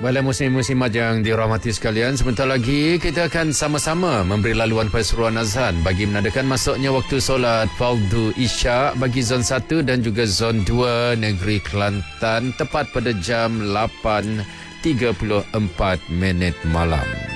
Baiklah musim-musim majang dirahmati sekalian, sebentar lagi kita akan sama-sama memberi laluan perseruan azan bagi menandakan masuknya waktu solat Fardu Isyak bagi Zon 1 dan juga Zon 2 Negeri Kelantan tepat pada jam 8.34 malam.